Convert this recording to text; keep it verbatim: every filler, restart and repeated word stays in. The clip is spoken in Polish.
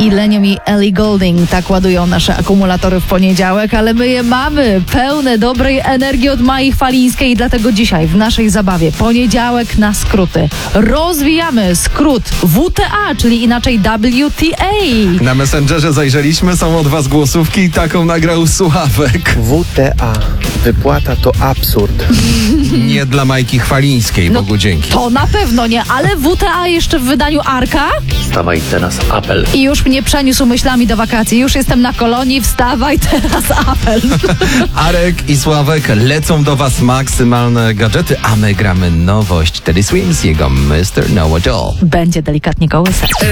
i Leniem i Ellie Goulding tak ładują nasze akumulatory w poniedziałek, ale my je mamy pełne dobrej energii od Mai Chwalińskiej i dlatego dzisiaj w naszej zabawie poniedziałek na skróty. Rozwijamy skrót W T A, czyli inaczej W T A. Na Messengerze zajrzeliśmy, są od was głosówki i taką nagrał Sławek. W T A. Wypłata to absurd. Nie dla Majki Chwalińskiej, Bogu dzięki. To na pewno nie, ale W T A jeszcze w wydaniu Arka. Wstawaj teraz, apel. I już mnie przeniósł myślami do wakacji. Już jestem na kolonii, wstawaj teraz, apel. Arek i Sławek lecą do was maksymalne gadżety, a my gramy nowość Teddy Swims, jego mister Know It All. Będzie delikatnie kołysać.